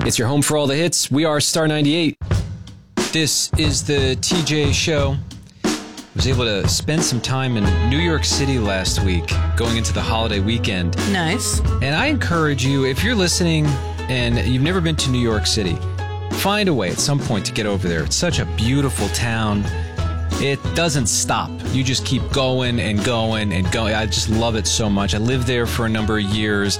It's your home for all the hits. We are Star 98. This is the TJ Show. I was able to spend some time in New York City last week, going into the holiday weekend. Nice. And I encourage you, if you're listening and you've never been to New York City, find a way at some point to get over there. It's such a beautiful town. It doesn't stop. You just keep going and going and going. I just love it so much. I lived there for a number of years.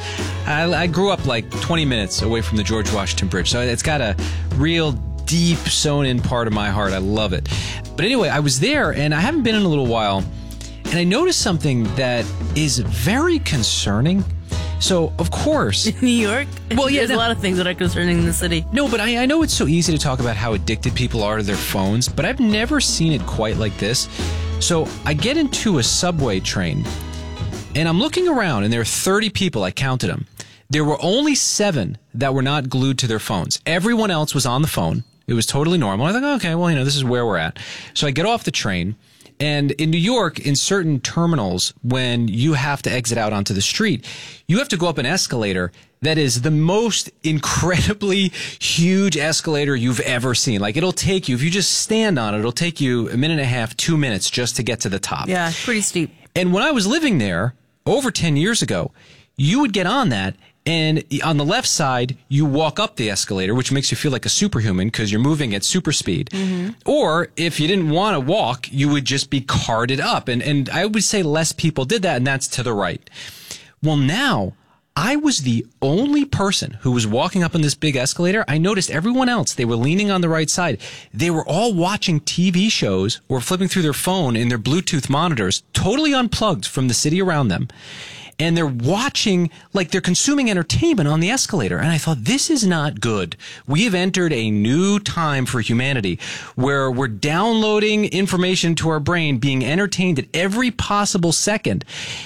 I grew up like 20 minutes away from the George Washington Bridge, so it's got a real deep sewn-in part of my heart. I love it. But anyway, I was there, and I haven't been in a little while, and I noticed something that is very concerning. So, of course... In New York? Well, yeah. There's a lot of things that are concerning in the city. No, but I know it's so easy to talk about how addicted people are to their phones, but I've never seen it quite like this. So, I get into a subway train, and I'm looking around, and there are 30 people. I counted them. There were only 7 that were not glued to their phones. Everyone else was on the phone. It was totally normal. I thought, okay, well, this is where we're at. So, I get off the train. And in New York, in certain terminals, when you have to exit out onto the street, you have to go up an escalator that is the most incredibly huge escalator you've ever seen. Like, it'll take you, if you just stand on it, it'll take you a minute and a half, 2 minutes just to get to the top. Yeah, pretty steep. And when I was living there over 10 years ago, you would get on that, and on the left side, you walk up the escalator, which makes you feel like a superhuman because you're moving at super speed. Mm-hmm. Or if you didn't want to walk, you would just be carted up. And I would say less people did that, and that's to the right. Well, now, I was the only person who was walking up on this big escalator. I noticed everyone else, they were leaning on the right side. They were all watching TV shows or flipping through their phone in their Bluetooth monitors, totally unplugged from the city around them. And they're watching, like they're consuming entertainment on the escalator. And I thought, this is not good. We have entered a new time for humanity where we're downloading information to our brain, being entertained at every possible second.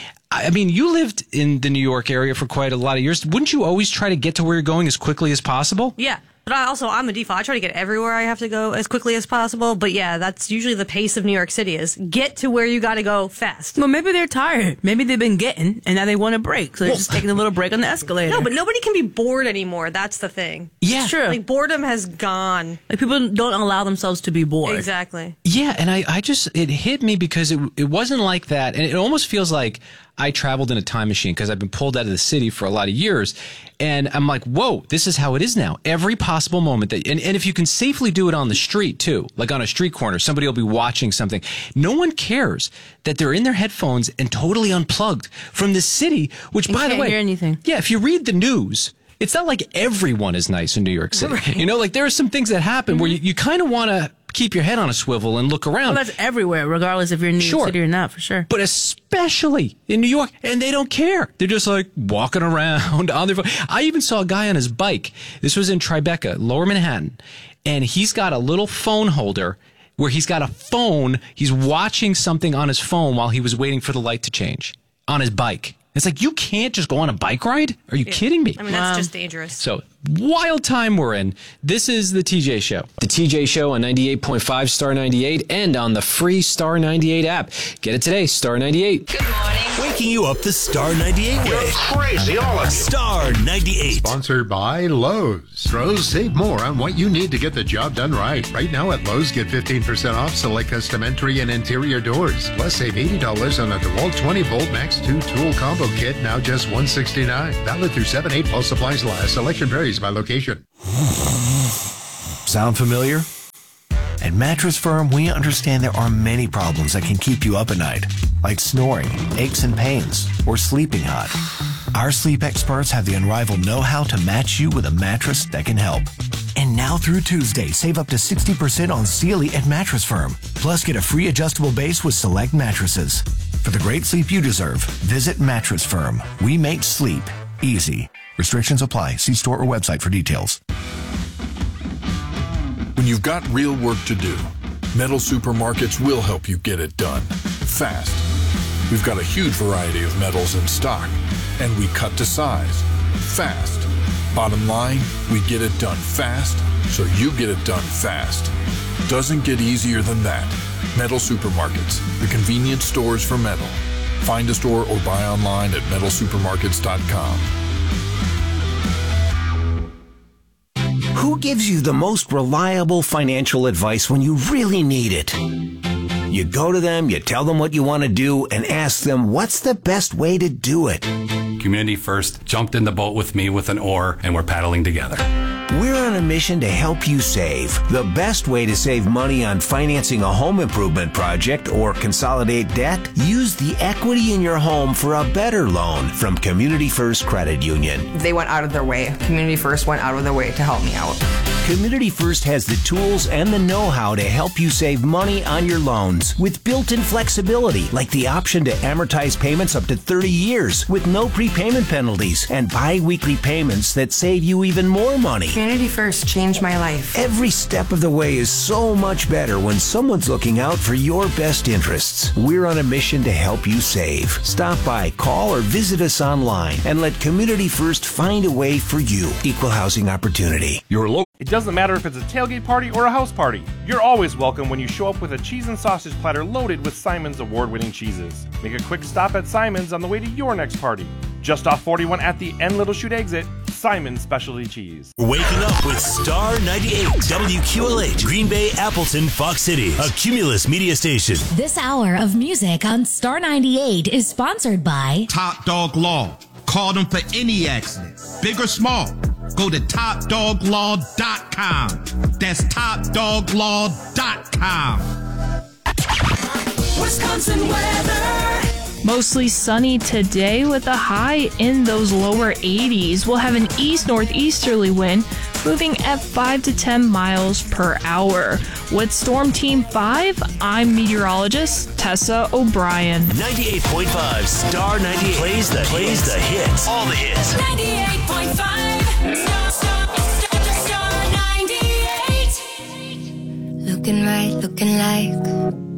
I mean, you lived in the New York area for quite a lot of years. Wouldn't you always try to get to where you're going as quickly as possible? Yeah. But I'm a default. I try to get everywhere I have to go as quickly as possible. But yeah, that's usually the pace of New York City is get to where you got to go fast. Well, maybe they're tired. Maybe they've been getting, and now they want a break. So they're just taking a little break on the escalator. No, but nobody can be bored anymore. That's the thing. Yeah. It's true. Like, boredom has gone. Like, people don't allow themselves to be bored. Exactly. Yeah, and I just, it hit me because it wasn't like that. And it almost feels like I traveled in a time machine because I've been pulled out of the city for a lot of years. And I'm like, whoa, this is how it is now. Every possible moment that, and if you can safely do it on the street too, like on a street corner, somebody will be watching something. No one cares that they're in their headphones and totally unplugged from the city, which, by the way, hear anything. Yeah, if you read the news, it's not like everyone is nice in New York City. Right. Like there are some things that happen where you kind of want to keep your head on a swivel and look around. Well, that's everywhere, regardless if you're in New York City or not, for sure. But especially in New York, and they don't care. They're just like walking around on their phone. I even saw a guy on his bike. This was in Tribeca, Lower Manhattan, and he's got a little phone holder where he's got a phone. He's watching something on his phone while he was waiting for the light to change on his bike. It's like, you can't just go on a bike ride? Are you kidding me? I mean, that's just dangerous. So, wild time we're in. This is the TJ Show. The TJ Show on 98.5 Star 98 and on the free Star 98 app. Get it today, Star 98. Good morning. Waking you up the Star 98 way. You're crazy, all of you. Star 98. Sponsored by Lowe's. Lowe's, save more on what you need to get the job done right. Right now at Lowe's, get 15% off select custom entry and interior doors. Plus, save $80 on a DeWalt 20-volt Max 2 tool combo kit, now just $169. Valid through 7/8 while supplies last. Selection varies by location. Sound familiar? At Mattress Firm, we understand there are many problems that can keep you up at night, like snoring, aches and pains, or sleeping hot. Our sleep experts have the unrivaled know-how to match you with a mattress that can help. And now through Tuesday, save up to 60% on Sealy at Mattress Firm. Plus, get a free adjustable base with select mattresses. For the great sleep you deserve, visit Mattress Firm. We make sleep easy. Restrictions apply. See store or website for details. When you've got real work to do, Metal Supermarkets will help you get it done fast. We've got a huge variety of metals in stock, and we cut to size fast. Bottom line, we get it done fast, so you get it done fast. Doesn't get easier than that. Metal Supermarkets, the convenience stores for metal. Find a store or buy online at metalsupermarkets.com. Who gives you the most reliable financial advice when you really need it? You go to them, you tell them what you want to do, and ask them what's the best way to do it. Community First jumped in the boat with me with an oar, and we're paddling together. We're on a mission to help you save. The best way to save money on financing a home improvement project or consolidate debt? Use the equity in your home for a better loan from Community First Credit Union. They went out of their way. Community First went out of their way to help me out. Community First has the tools and the know-how to help you save money on your loans with built-in flexibility, like the option to amortize payments up to 30 years with no prepayment penalties and bi-weekly payments that save you even more money. Community First changed my life. Every step of the way is so much better when someone's looking out for your best interests. We're on a mission to help you save. Stop by, call, or visit us online and let Community First find a way for you. Equal housing opportunity. Your local. It doesn't matter if it's a tailgate party or a house party. You're always welcome when you show up with a cheese and sausage platter loaded with Simon's award-winning cheeses. Make a quick stop at Simon's on the way to your next party. Just off 41 at the N Little Chute exit, Simon's Specialty Cheese. Waking up with Star 98, WQLH, Green Bay, Appleton, Fox City, a Cumulus media station. This hour of music on Star 98 is sponsored by Top Dog Law. Call them for any accident, big or small. Go to topdoglaw.com. That's topdoglaw.com. Wisconsin weather. Mostly sunny today with a high in those lower 80s. We'll have an east-northeasterly wind moving at 5 to 10 miles per hour. With Storm Team 5, I'm meteorologist Tessa O'Brien. 98.5 Star 98 plays the hits. All the hits. 98.5 Star 98. Looking right, looking like